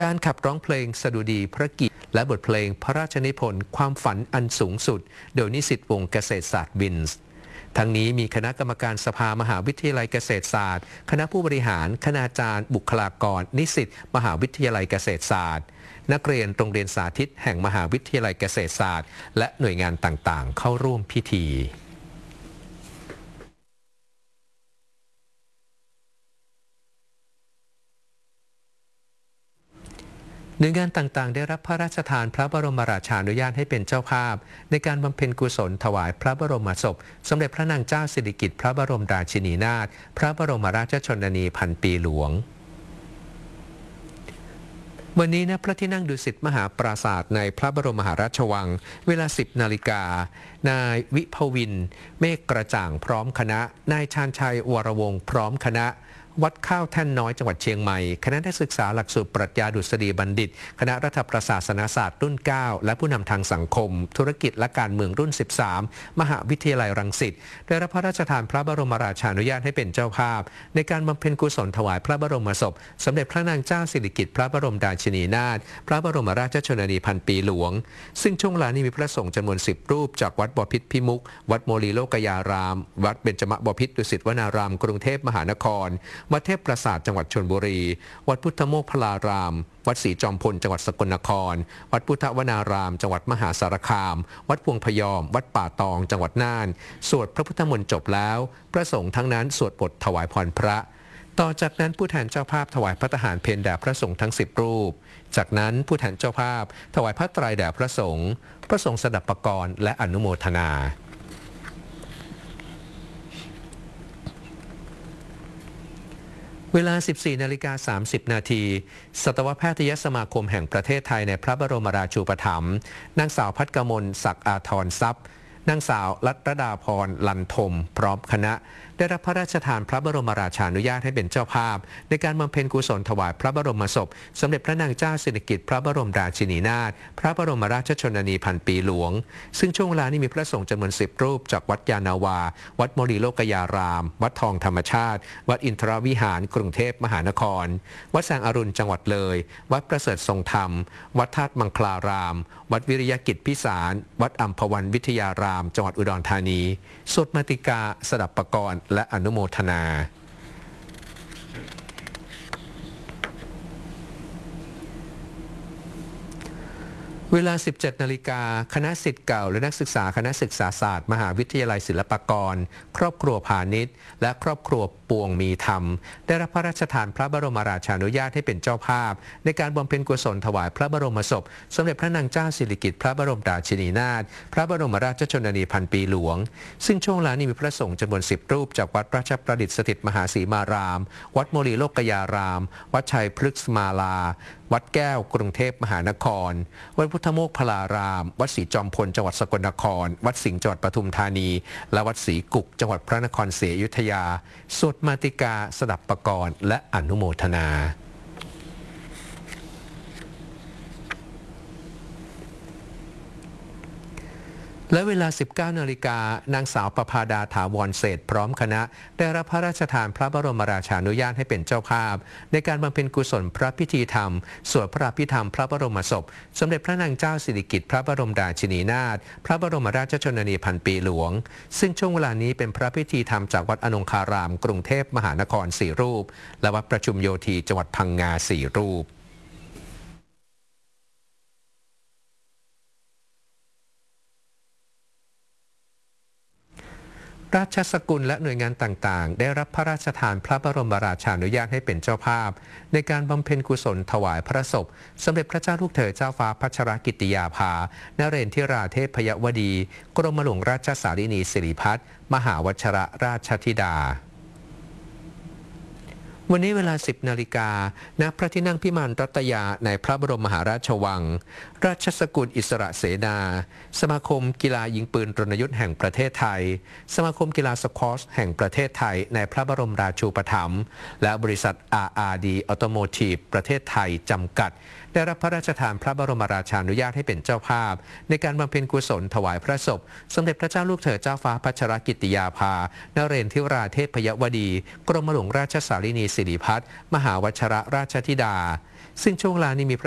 การขับร้องเพลงสดุดีพระกิตติและบทเพลงพระราชนิพนธ์ความฝันอันสูงสุดโดยนิสิตวงศ์เกษตรศาสตร์วินส์ทั้งนี้มีคณะกรรมการสภามหาวิทยาลัยเกษตรศาสตร์คณะผู้บริหารคณาจารย์บุคลากรนิสิตมหาวิทยาลัยเกษตรศาสตร์นักเรียนโรงเรียนสาธิตแห่งมหาวิทยาลัยเกษตรศาสตร์และหน่วยงานต่างๆเข้าร่วมพิธีหน่วยงานต่างๆได้รับพระราชทานพระบรมราชานุญาตให้เป็นเจ้าภาพในการบำเพ็ญกุศลถวายพระบรมศพสมเด็จพระนางเจ้าสิริกิติ์พระบรมราชินีนาถพระบรมราชชนนีพันปีหลวงวันนี้ณพระที่นั่งดุสิตมหาปราสาทในพระบรมมหาราชวังเวลา 10 นาฬิกานายวิภวินเมฆกระจ่างพร้อมคณะนายชาญชัยวรวงศ์พร้อมคณะวัดข้าวแท่นน้อยจังหวัดเชียงใหม่คณะนักศึกษาหลักสูตรปรัชญาดุษฎีบัณฑิตคณะรัฐประศาสนศาสตร์รุ่น 9 และผู้นำทางสังคมธุรกิจและการเมืองรุ่น 13 มหาวิทยาลัยรังสิตได้รับพระราชทานพระบรมราชานุญาตให้เป็นเจ้าภาพในการบำเพ็ญกุศลถวายพระบรมศพสมเด็จพระนางเจ้าสิริกิติ์พระบรมราชินีนาถพระบรมราชชนนีพันปีหลวงซึ่งช่วงเวลานี้มีพระสงฆ์จำนวน 10 รูปจากวัดบพิตรพิมุขวัดโมลีโลกยารามวัดเบญจมบพิตรดุสิตวนารามกรุงเทพมหานครวัดเทพประสาทจังหวัดชลบุรีวัดพุทธโมกขลารามวัดศรีจอมพลจังหวัดสกลนครวัดพุทธวนารามจังหวัดมหาสารคามวัดพวงพยอมวัดป่าตองจังหวัดน่านสวดพระพุทธมนต์จบแล้วพระสงฆ์ทั้งนั้นสวดบทถวายพรพระต่อจากนั้นผู้แทนเจ้าภาพถวายพระทหารเพลแด่พระสงฆ์ทั้ง10 รูปจากนั้นผู้แทนเจ้าภาพถวายพระไตรแด่พระสงฆ์พระสงฆ์สดับปกรณ์และอนุโมทนาเวลา 14 นาฬิกา 30 นาทีสัตวแพทยสมาคมแห่งประเทศไทยในพระบรมราชูปถัมภ์นางสาวภัทรกมลศักดิ์อาทรทรัพย์นางสาวรัตดาพรลันทมพร้อมคณะได้รับพระราชทานพระบรมราชานุญาตให้เป็นเจ้าภาพในการบำเพ็ญกุศลถวายพระบรมศพสมเด็จพระนางเจ้าสิริกิติ์พระบรมราชินีนาถพระบรมราชชนนีพันปีหลวงซึ่งช่วงเวลานี้มีพระสงฆ์จำนวน 10 รูปจากวัดยานาวาวัดโมลีโลกยารามวัดทองธรรมชาติวัดอินทรวิหารกรุงเทพมหานครวัดแสงอรุณจังหวัดเลยวัดประเสริฐทรงธรรมวัดธาตุมังคลารามวัดวิริยกิจพิสารวัดอัมพวันวิทยารามจังหวัดอุดรธานีสวดมาติกาสดับปกรณ์และอนุโมทนาเวลา 17 นาฬิกาคณะศิษย์เก่าและนักศึกษาคณะศึกษาศาสตร์มหาวิทยาลัยศิลปากรครอบครัวพาณิชย์และครอบครัวปวงมีธรรมได้รับพระราชทานพระบรมราชานุญาตให้เป็นเจ้าภาพในการบำเพ็ญกุศลถวายพระบรมศพสมเด็จพระนางเจ้าสิริกิติ์พระบรมราชินีนาถพระบรมราชชนนีพันปีหลวงซึ่งช่วงเวลานี้มีพระสงฆ์จำนวน 10 รูปจากวัดราชประดิษฐ์สถิตมหาสีมารามวัดโมลีโลกยารามวัดชัยพฤกษมาลาวัดแก้วกรุงเทพมหานครวัดพุทธโมกขลารามวัดศรีจอมพลจังหวัดสกลนครวัดสิงห์จังหวัดปทุมธานีและวัดศรีกุกจังหวัดพระนครศรีอยุธยาสวดมาติกาสดับปกรณ์และอนุโมทนาและเวลา 19 นาฬิกานางสาวประภาดาถาวรเศรษฐ์พร้อมคณะได้รับพระราชทานพระบรมราชานุญาตให้เป็นเจ้าภาพในการบำเพ็ญกุศลพระพิธีธรรมสวดพระอภิธรรมพระบรมศพสมเด็จพระนางเจ้าสิริกิติ์พระบรมราชินีนาถพระบรมราชชนนีพันปีหลวงซึ่งช่วงเวลานี้เป็นพระพิธีธรรมจากวัดอนงคารามกรุงเทพมหานคร4 รูปและวัดประชุมโยธีจังหวัดพังงา4 รูปราชสกุลและหน่วยงานต่างๆได้รับพระราชทานพระบรมราชานุญาตให้เป็นเจ้าภาพในการบำเพ็ญกุศลถวายพระศพสมเด็จพระเจ้าลูกเธอเจ้าฟ้าพัชรกิติยาภานเรนทิราเทพยวดีกรมหลวงราชสารินีสิริพัฒน์มหาวชรราชธิดาวันนี้เวลา 10 นาฬิกาณพระที่นั่งพิมานรัตยาในพระบรมมหาราชวังราชสกุลอิสระเสนาสมาคมกีฬายิงปืนรณยุทธ์แห่งประเทศไทยสมาคมกีฬาสควอชแห่งประเทศไทยในพระบรมราชูปถัมภ์และบริษัท RRD Automotive ประเทศไทยจำกัดได้รับพระราชทานพระบรมราชานุญาตให้เป็นเจ้าภาพในการบำเพ็ญกุศลถวายพระศพสมเด็จพระเจ้าลูกเธอเจ้าฟ้าพัชรกิติยาภานเรนทิราเทพยวดีกรมหลวงราชสารินีสิริพัฒน์มหาวชรราชธิดาซึ่งช่วงเวลานี้มี